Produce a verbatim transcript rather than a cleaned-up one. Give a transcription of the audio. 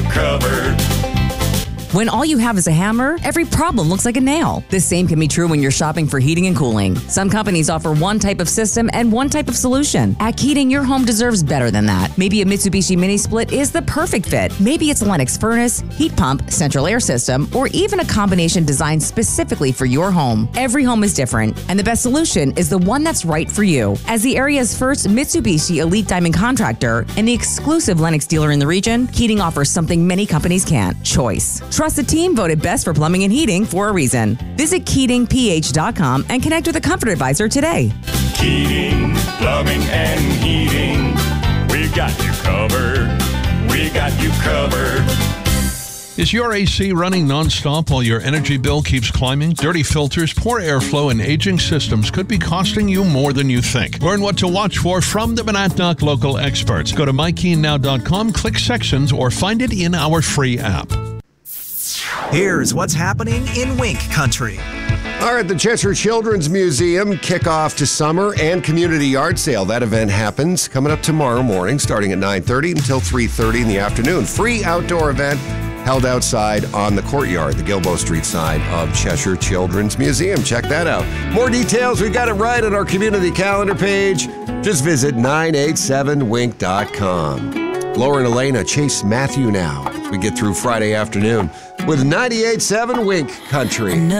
covered. When all you have is a hammer, every problem looks like a nail. The same can be true when you're shopping for heating and cooling. Some companies offer one type of system and one type of solution. At Keating, your home deserves better than that. Maybe a Mitsubishi Mini Split is the perfect fit. Maybe it's a Lennox furnace, heat pump, central air system, or even a combination designed specifically for your home. Every home is different, and the best solution is the one that's right for you. As the area's first Mitsubishi Elite Diamond contractor and the exclusive Lennox dealer in the region, Keating offers something many companies can't: choice. Trusted team voted best for plumbing and heating for a reason. Visit Keating P H dot com and connect with a comfort advisor today. Keating, plumbing and heating. We got you covered. We got you covered. Is your A C running nonstop while your energy bill keeps climbing? Dirty filters, poor airflow, and aging systems could be costing you more than you think. Learn what to watch for from the Monadnock local experts. Go to my keen now dot com, click sections, or find it in our free app. Here's what's happening in Wink Country. All right, the Cheshire Children's Museum kickoff to summer and community yard sale. That event happens coming up tomorrow morning, starting at nine thirty until three thirty in the afternoon. Free outdoor event held outside on the courtyard, the Gilboa Street side of Cheshire Children's Museum. Check that out. More details, we got it right on our community calendar page. Just visit nine eight seven wink dot com. Laura and Elena chase Matthew now as we get through Friday afternoon with ninety-eight point seven Wink Country.